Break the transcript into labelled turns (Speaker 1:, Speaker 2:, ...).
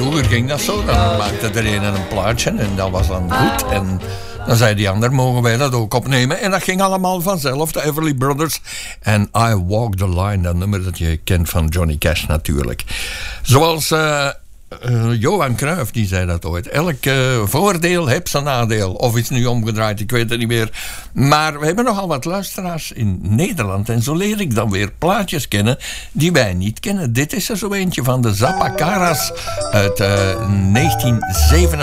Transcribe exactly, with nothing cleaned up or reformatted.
Speaker 1: vroeger ging dat zo. Dan maakte er een een plaatje en dat was dan goed. En dan zei die ander, mogen wij dat ook opnemen? En dat ging allemaal vanzelf, de Everly Brothers. En I Walk the Line, dat nummer dat je kent van Johnny Cash natuurlijk. Zoals uh, uh, Johan Cruijff, die zei dat ooit. Elk uh, voordeel heeft zijn nadeel. Of is het nu omgedraaid, ik weet het niet meer. Maar we hebben nogal wat luisteraars in Nederland. En zo leer ik dan weer plaatjes kennen die wij niet kennen. Dit is er zo eentje van de Zappa Caras uit uh, negentien zevenenveertig.